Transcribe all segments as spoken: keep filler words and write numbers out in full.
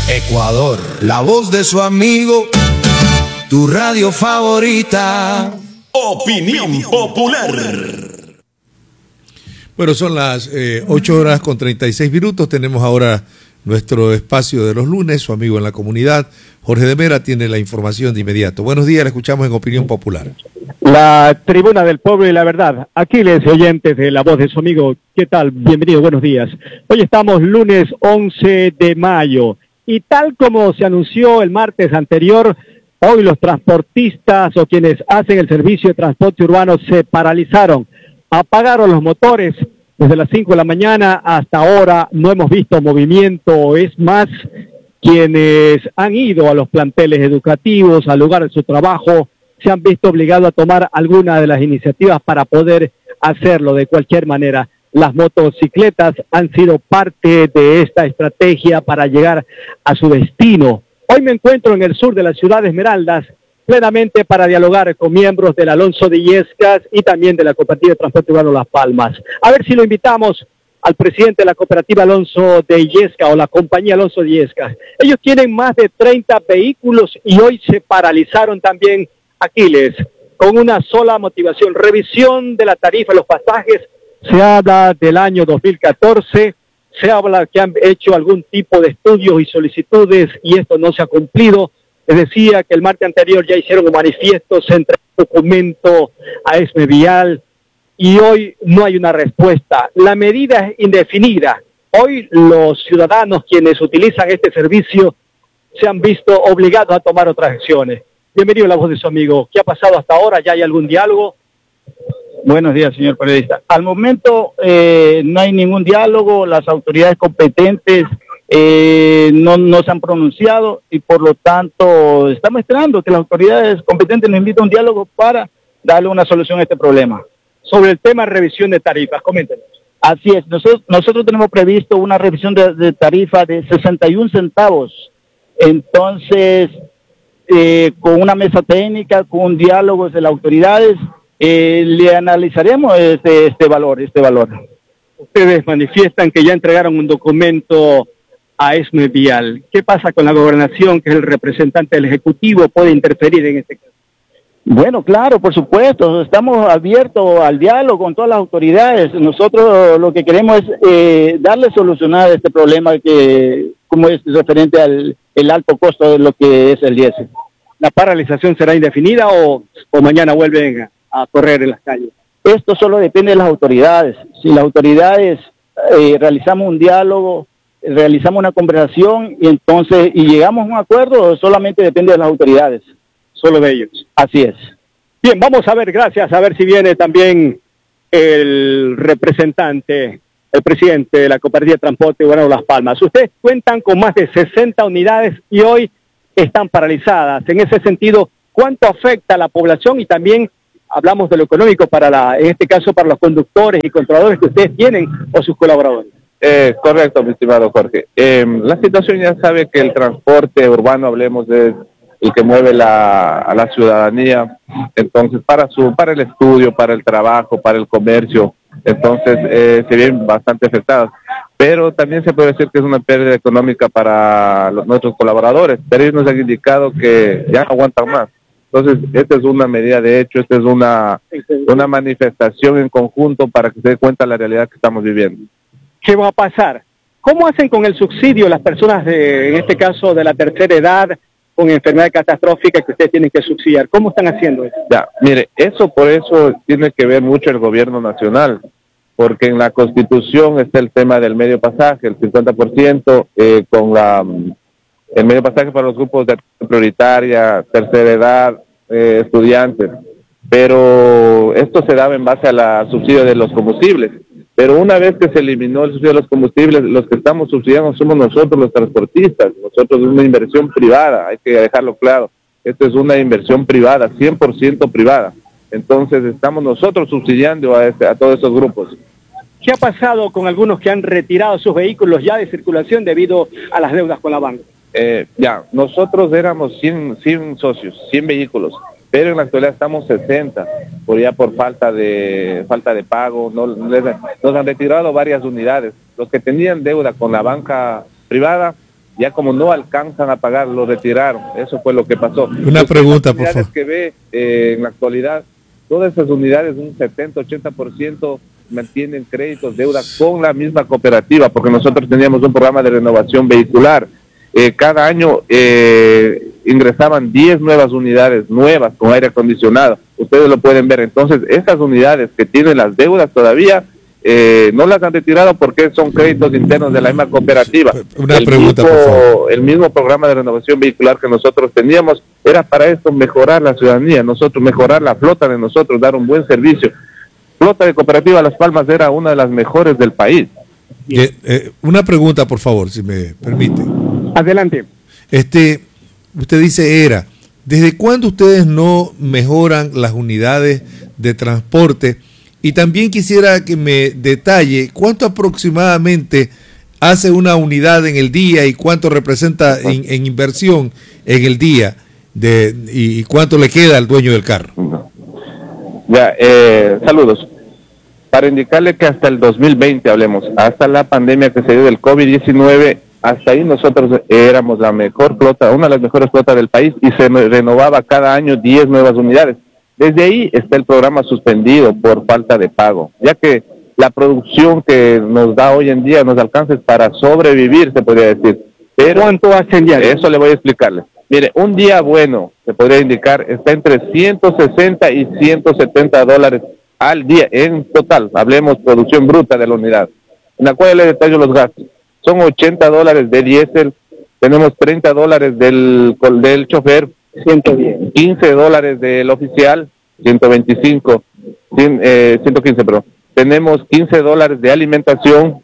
Ecuador, la voz de su amigo, tu radio favorita. Opinión Popular. Bueno, son las eh, ocho horas con treinta y seis minutos. Tenemos ahora nuestro espacio de los lunes. Su amigo en la comunidad, Jorge de Mera, tiene la información de inmediato. Buenos días, le escuchamos en Opinión Popular. La tribuna del pueblo y la verdad. Aquiles, oyentes de la voz de su amigo, ¿qué tal? Bienvenido, buenos días. Hoy estamos lunes once de mayo y tal como se anunció el martes anterior, hoy los transportistas o quienes hacen el servicio de transporte urbano se paralizaron, apagaron los motores desde las cinco de la mañana hasta ahora, no hemos visto movimiento. Es más, quienes han ido a los planteles educativos, al lugar de su trabajo, se han visto obligados a tomar alguna de las iniciativas para poder hacerlo de cualquier manera. Las motocicletas han sido parte de esta estrategia para llegar a su destino. Hoy me encuentro en el sur de la ciudad de Esmeraldas, plenamente para dialogar con miembros del Alonso de Illescas y también de la Cooperativa de Transporte Urbano Las Palmas. A ver si lo invitamos al presidente de la Cooperativa Alonso de Illescas o la compañía Alonso de Illescas. Ellos tienen más de treinta vehículos y hoy se paralizaron también, Aquiles, con una sola motivación: revisión de la tarifa de los pasajes. Se habla del año dos mil catorce, se habla que han hecho algún tipo de estudios y solicitudes y esto no se ha cumplido. Les decía que el martes anterior ya hicieron un manifiesto, se entregó un documento a ESME Vial y hoy no hay una respuesta. La medida es indefinida. Hoy los ciudadanos quienes utilizan este servicio se han visto obligados a tomar otras acciones. Bienvenido a la voz de su amigo. ¿Qué ha pasado hasta ahora? ¿Ya hay algún diálogo? Buenos días, señor periodista. Al momento eh, no hay ningún diálogo, las autoridades competentes eh, no, no se han pronunciado y por lo tanto estamos esperando que las autoridades competentes nos inviten a un diálogo para darle una solución a este problema. Sobre el tema de revisión de tarifas, coméntenos. Así es, nosotros, nosotros tenemos previsto una revisión de, de tarifa de sesenta y un centavos, entonces eh, con una mesa técnica, con un diálogo de las autoridades, Eh, le analizaremos este, este valor, este valor. Ustedes manifiestan que ya entregaron un documento a ESME Vial. ¿Qué pasa con la gobernación, que es el representante del Ejecutivo? ¿Puede interferir en este caso? Bueno, claro, por supuesto, estamos abiertos al diálogo con todas las autoridades. Nosotros lo que queremos es eh, darle solucionar este problema que, como es referente al el alto costo de lo que es el diésel. ¿La paralización será indefinida o, o mañana vuelven a a correr en las calles? Esto solo depende de las autoridades. Si las autoridades eh, realizamos un diálogo, realizamos una conversación y entonces y llegamos a un acuerdo, solamente depende de las autoridades. Solo de ellos. Así es. Bien, vamos a ver, gracias, a ver si viene también el representante, el presidente de la Cooperativa de Transporte Urbano Las Palmas. Ustedes cuentan con más de sesenta unidades y hoy están paralizadas. En ese sentido, ¿cuánto afecta a la población? Y también hablamos de lo económico para la, en este caso para los conductores y controladores que ustedes tienen o sus colaboradores. Eh, correcto, mi estimado Jorge. Eh, la situación ya sabe que el transporte urbano, hablemos de el que mueve la, a la ciudadanía, entonces para su, para el estudio, para el trabajo, para el comercio, entonces eh, se ven bastante afectados. Pero también se puede decir que es una pérdida económica para los, nuestros colaboradores, pero ellos nos han indicado que ya no aguantan más. Entonces, esta es una medida de hecho, esta es una, una manifestación en conjunto para que se dé cuenta de la realidad que estamos viviendo. ¿Qué va a pasar? ¿Cómo hacen con el subsidio las personas, de, en este caso, de la tercera edad, con enfermedad catastrófica que ustedes tienen que subsidiar? ¿Cómo están haciendo eso? Ya, mire, eso por eso tiene que ver mucho el gobierno nacional, porque en la Constitución está el tema del medio pasaje, el cincuenta por ciento, eh, con la... el medio pasaje para los grupos de prioritaria, tercera edad, eh, estudiantes, pero esto se daba en base a la subsidio de los combustibles, pero una vez que se eliminó el subsidio de los combustibles, los que estamos subsidiando somos nosotros los transportistas, nosotros es una inversión privada, hay que dejarlo claro, esto es una inversión privada, cien por ciento privada, entonces estamos nosotros subsidiando a, este, a todos esos grupos. ¿Qué ha pasado con algunos que han retirado sus vehículos ya de circulación debido a las deudas con la banca? Eh, ya, nosotros éramos cien, cien socios, cien vehículos, pero en la actualidad estamos sesenta, por ya por falta de falta de pago, no, les, nos han retirado varias unidades. Los que tenían deuda con la banca privada Ya como no alcanzan a pagar, lo retiraron. Eso fue lo que pasó. Una Las pregunta, por unidades favor. que ve eh, en la actualidad, todas esas unidades, un setenta, ochenta por ciento mantienen créditos, deudas con la misma cooperativa, porque nosotros teníamos un programa de renovación vehicular. Eh, cada año eh, ingresaban diez nuevas unidades, nuevas, con aire acondicionado. Ustedes lo pueden ver. Entonces, esas unidades que tienen las deudas todavía, eh, no las han retirado porque son créditos internos de la misma cooperativa. Una el pregunta, mismo, por favor. El mismo programa de renovación vehicular que nosotros teníamos era para esto, mejorar la ciudadanía, nosotros mejorar la flota de nosotros, dar un buen servicio. Flota de cooperativa Las Palmas era una de las mejores del país. Eh, eh, una pregunta, por favor, si me permite. Adelante. Este, usted dice era, ¿desde cuándo ustedes no mejoran las unidades de transporte? Y también quisiera que me detalle cuánto aproximadamente hace una unidad en el día y cuánto representa en, en inversión en el día de, y, y cuánto le queda al dueño del carro. Ya, eh, saludos. Para indicarle que hasta el dos mil veinte, hablemos, hasta la pandemia que se dio del COVID diecinueve, hasta ahí nosotros éramos la mejor flota, una de las mejores flotas del país, y se renovaba cada año diez nuevas unidades. Desde ahí está el programa suspendido por falta de pago, ya que la producción que nos da hoy en día nos alcanza para sobrevivir, se podría decir. Pero ¿cuánto hacen diario? Eso le voy a explicarle. Mire, un día bueno, se podría indicar, está entre ciento sesenta y ciento setenta dólares al día, en total, hablemos producción bruta de la unidad, en la cual le detallo los gastos. Son ochenta dólares de diésel, tenemos treinta dólares del, del chofer, ciento diez. quince dólares del oficial, ciento veinticinco, cien, eh, ciento quince, perdón. Tenemos quince dólares de alimentación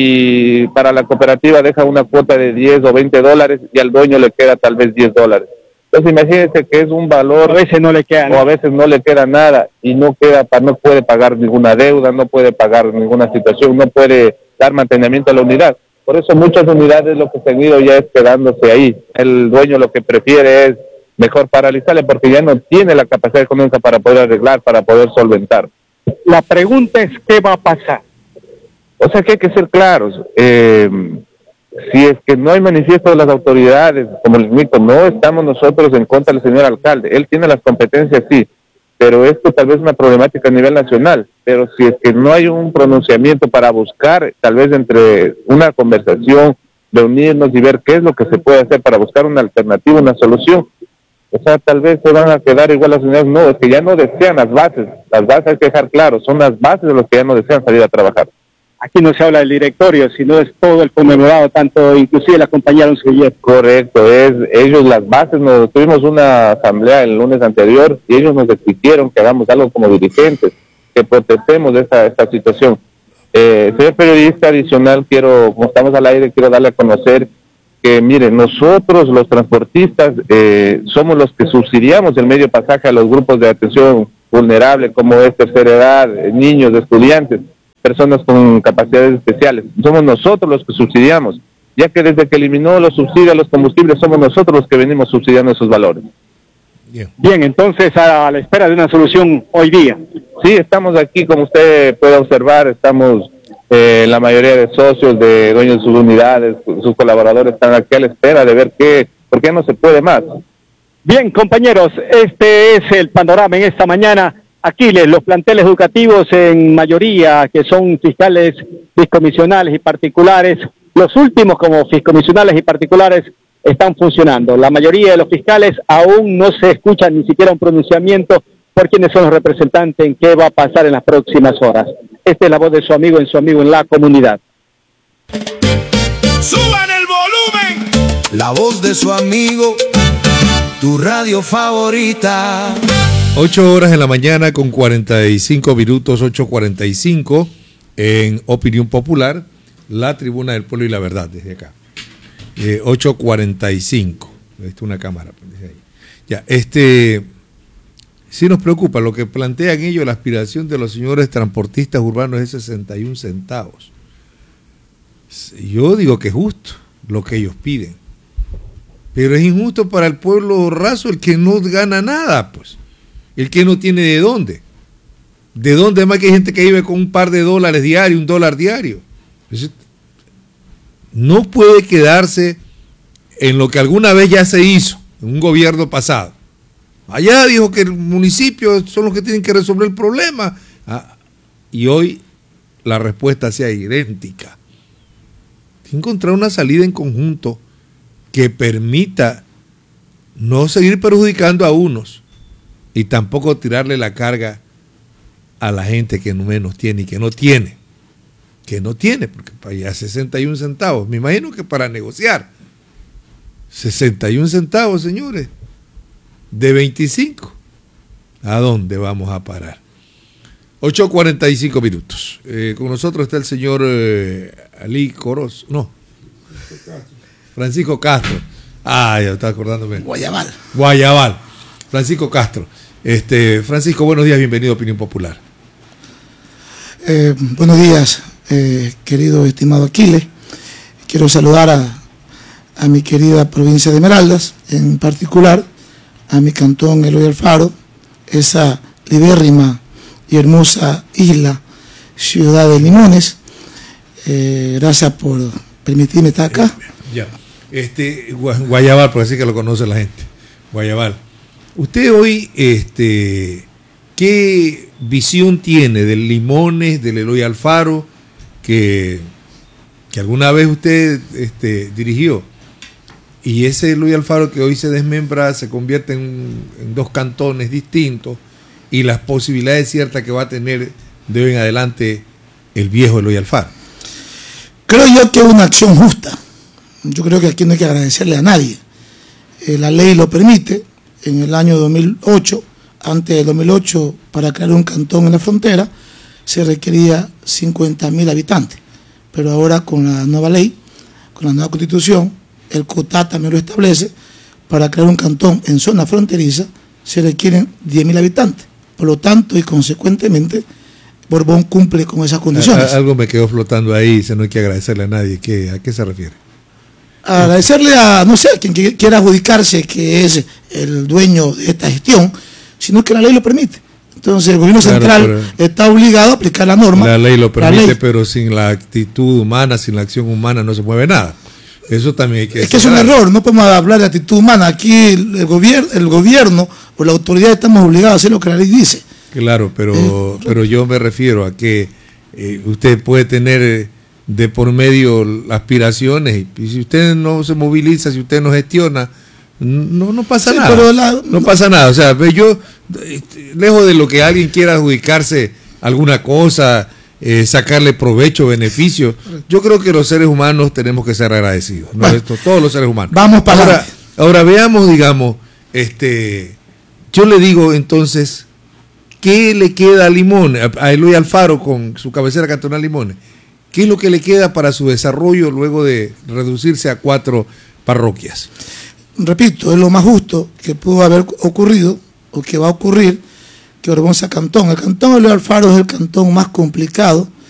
y para la cooperativa deja una cuota de diez o veinte dólares y al dueño le queda tal vez diez dólares. Entonces imagínense que es un valor, a veces no le queda o a veces no le queda nada y no queda, no puede pagar ninguna deuda, no puede pagar ninguna situación, no puede dar mantenimiento a la unidad. Por eso muchas unidades lo que se han ido ya es quedándose ahí. El dueño lo que prefiere es mejor paralizarle porque ya no tiene la capacidad económica para poder arreglar, para poder solventar. La pregunta es, ¿qué va a pasar? O sea que hay que ser claros. Eh, si es que no hay manifiesto de las autoridades, como les digo, no estamos nosotros en contra del señor alcalde. Él tiene las competencias, sí, pero esto tal vez es una problemática a nivel nacional. Pero si es que no hay un pronunciamiento para buscar, tal vez entre una conversación, reunirnos y ver qué es lo que se puede hacer para buscar una alternativa, una solución. O sea, tal vez se van a quedar igual las unidades. No, es que ya no desean las bases. Las bases hay que dejar claro, son las bases de los que ya no desean salir a trabajar. Aquí no se habla del directorio, sino es todo el conmemorado, tanto inclusive la compañía Alonso Guillet. Correcto, es ellos las bases. Nos tuvimos una asamblea el lunes anterior y ellos nos exigieron que hagamos algo como dirigentes, que protestemos de esta, esta situación. Eh, señor periodista adicional, quiero, como estamos al aire, quiero darle a conocer que, miren, nosotros los transportistas eh, somos los que subsidiamos el medio pasaje a los grupos de atención vulnerable, como es tercera edad, eh, niños, estudiantes, personas con capacidades especiales. Somos nosotros los que subsidiamos, ya que desde que eliminó los subsidios a los combustibles, somos nosotros los que venimos subsidiando esos valores. Bien, Bien entonces a la espera de una solución hoy día. Sí, estamos aquí, como usted puede observar, estamos... Eh, la mayoría de socios, de dueños de sus unidades, sus colaboradores están aquí a la espera de ver qué, por qué no se puede más. Bien, compañeros, este es el panorama en esta mañana. Aquiles, los planteles educativos en mayoría, que son fiscales, fiscomisionales y particulares, los últimos como fiscomisionales y particulares están funcionando. La mayoría de los fiscales aún no se escucha ni siquiera un pronunciamiento por quiénes son los representantes en qué va a pasar en las próximas horas. Esta es la voz de su amigo en su amigo en la comunidad. ¡Suban el volumen! La voz de su amigo, tu radio favorita. Ocho horas en la mañana con cuarenta y cinco minutos, ocho cuarenta y cinco en Opinión Popular, la Tribuna del Pueblo y la Verdad, desde acá. Eh, ocho cuarenta y cinco. Esta una cámara, dice ahí. Ya, este... Sí nos preocupa, lo que plantean ellos, la aspiración de los señores transportistas urbanos es sesenta y un centavos. Yo digo que es justo lo que ellos piden, pero es injusto para el pueblo raso, el que no gana nada, pues, el que no tiene de dónde. ¿De dónde? Además que hay gente que vive con un par de dólares diarios, un dólar diario. Entonces, no puede quedarse en lo que alguna vez ya se hizo, en un gobierno pasado. Allá dijo que el municipio son los que tienen que resolver el problema. Ah, y hoy la respuesta sea idéntica. Encontrar una salida en conjunto que permita no seguir perjudicando a unos y tampoco tirarle la carga a la gente que no menos tiene y que no tiene. Que no tiene, porque para allá sesenta y un centavos. Me imagino que para negociar. sesenta y un centavos, señores. De veinticinco. ¿A dónde vamos a parar? ocho cuarenta y cinco minutos. Eh, con nosotros está el señor eh, Ali Coros. No. Francisco Castro. Ah, ya estaba acordándome. Guayabal. Guayabal. Francisco Castro. Este, Francisco, buenos días, bienvenido a Opinión Popular. Eh, buenos días, eh, querido estimado Aquiles. Quiero saludar a, a mi querida provincia de Esmeraldas, en particular a mi cantón Eloy Alfaro, esa libérrima y hermosa isla, ciudad de Limones. Eh, gracias por permitirme estar acá. Ya. Este, Guayabal, por así que lo conoce la gente. Guayabal. Usted hoy, este, ¿qué visión tiene del Limones, del Eloy Alfaro, que, que alguna vez usted este, dirigió? Y ese Eloy Alfaro que hoy se desmembra, se convierte en, en dos cantones distintos, y las posibilidades ciertas que va a tener de hoy en adelante el viejo Eloy Alfaro. Creo yo que es una acción justa. Yo creo que aquí no hay que agradecerle a nadie. Eh, la ley lo permite. En el año dos mil ocho, antes del dos mil ocho, para crear un cantón en la frontera, se requería cincuenta mil habitantes. Pero ahora con la nueva ley, con la nueva constitución, el COTAD también lo establece, para crear un cantón en zona fronteriza se requieren diez mil habitantes. Por lo tanto, y consecuentemente, Borbón cumple con esas condiciones. Algo me quedó flotando ahí, se no hay que agradecerle a nadie. ¿Qué, ¿A qué se refiere? Agradecerle a, no sé, a quien quiera adjudicarse que es el dueño de esta gestión, sino que la ley lo permite. Entonces el gobierno claro, central está obligado a aplicar la norma. La ley lo permite, ley. Pero sin la actitud humana, sin la acción humana no se mueve nada. Eso también hay que Es que es un error, no podemos hablar de actitud humana. Aquí el, el, gobierno, el gobierno o la autoridad estamos obligados a hacer lo que la ley dice. Claro, pero, eh, pero yo me refiero a que eh, usted puede tener... Eh, de por medio aspiraciones, y si usted no se moviliza, si usted no gestiona, no, no pasa sí, nada. Pero la, no, no pasa nada. O sea, yo, lejos de lo que alguien quiera adjudicarse alguna cosa, eh, sacarle provecho, beneficio, yo creo que los seres humanos tenemos que ser agradecidos. ¿No? Bueno, Esto, todos los seres humanos. Vamos para ahora, ahora veamos, digamos, este, yo le digo entonces, ¿qué le queda a Limones, a Eloy Alfaro con su cabecera cantonal Limones? ¿Qué es lo que le queda para su desarrollo luego de reducirse a cuatro parroquias? Repito, es lo más justo que pudo haber ocurrido o que va a ocurrir que Borbón sea cantón. El cantón Eloy Alfaro es el cantón más complicado